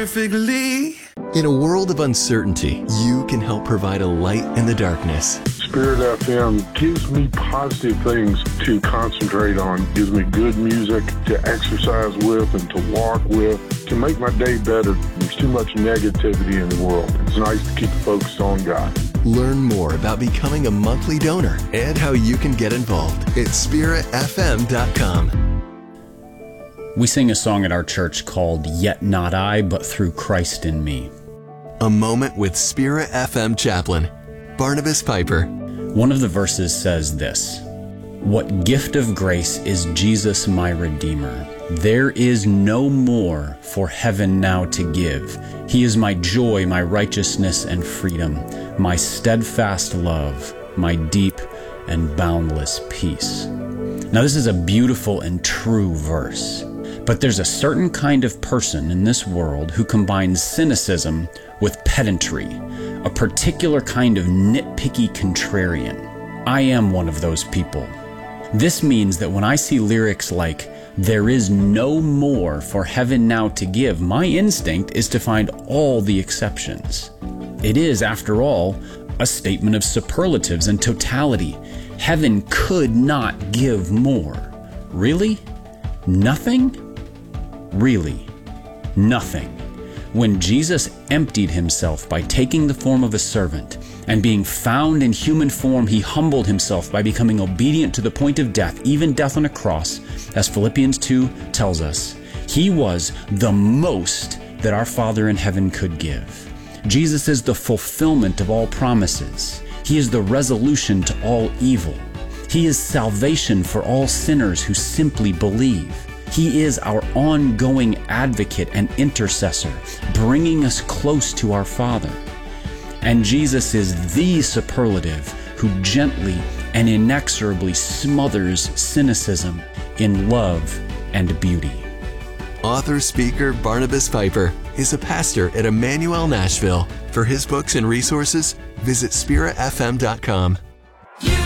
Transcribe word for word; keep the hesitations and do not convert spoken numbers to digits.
perfectly. In a world of uncertainty, you can help provide a light in the darkness. Spirit F M gives me positive things to concentrate on, gives me good music to exercise with and to walk with, to make my day better. There's too much negativity in the world. It's nice to keep focused on God. Learn more about becoming a monthly donor and how you can get involved at spirit f m dot com. We sing a song at our church called Yet Not I, But Through Christ in Me. A moment with Spirit F M chaplain, Barnabas Piper. One of the verses says this: "What gift of grace is Jesus my Redeemer? There is no more for heaven now to give. He is my joy, my righteousness and freedom, my steadfast love, my deep and boundless peace." Now this is a beautiful and true verse. But there's a certain kind of person in this world who combines cynicism with pedantry, a particular kind of nitpicky contrarian. I am one of those people. This means that when I see lyrics like, "There is no more for heaven now to give," my instinct is to find all the exceptions. It is, after all, a statement of superlatives and totality. Heaven could not give more. Really? Nothing? Really, nothing. When Jesus emptied himself by taking the form of a servant, and being found in human form, he humbled himself by becoming obedient to the point of death, even death on a cross, as Philippians two tells us. He was the most that our Father in heaven could give. Jesus is the fulfillment of all promises. He is the resolution to all evil. He is salvation for all sinners who simply believe. He is our ongoing advocate and intercessor, bringing us close to our Father. And Jesus is the superlative who gently and inexorably smothers cynicism in love and beauty. Author, speaker Barnabas Piper is a pastor at Emmanuel Nashville. For his books and resources, visit spirit f m dot com.